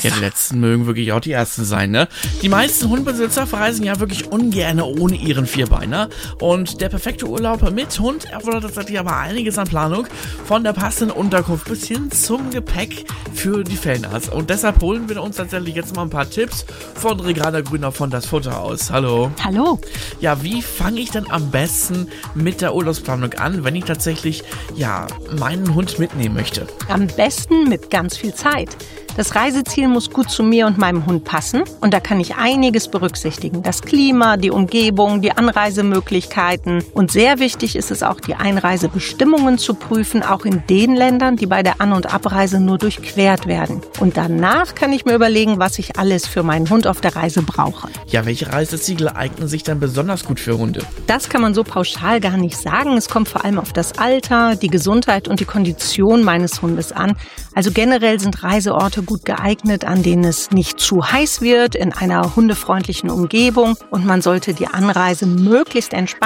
Ja, die letzten mögen wirklich auch die ersten sein, ne? Die meisten Hundebesitzer verreisen ja wirklich ungern ohne ihren Vierbeiner. Und der perfekte Urlaub mit Hund erfordert tatsächlich aber einiges an Planung. Von der passenden Unterkunft bis hin zum Gepäck für die Fellnase. Und deshalb holen wir uns tatsächlich jetzt mal ein paar Tipps von Ricarda Grüner von Das Futter aus. Hallo. Hallo. Ja, wie fange ich denn am besten mit der Urlaubsplanung an, wenn ich tatsächlich, meinen Hund mitnehmen möchte? Am besten mit ganz viel Zeit. Das Reiseziel muss gut zu mir und meinem Hund passen und da kann ich einiges berücksichtigen. Das Klima, die Umgebung, die Anreisemöglichkeiten und sehr wichtig ist es auch, die Einreisebestimmungen zu prüfen, auch in den Ländern, die bei der An- und Abreise nur durchquert werden. Und danach kann ich mir überlegen, was ich alles für meinen Hund auf der Reise brauche. Ja, welche Reiseziele eignen sich dann besonders gut für Hunde? Das kann man so pauschal gar nicht sagen. Es kommt vor allem auf das Alter, die Gesundheit und die Kondition meines Hundes an. Also generell sind Reiseorte gut geeignet, an denen es nicht zu heiß wird, in einer hundefreundlichen Umgebung und man sollte die Anreise möglichst entspannt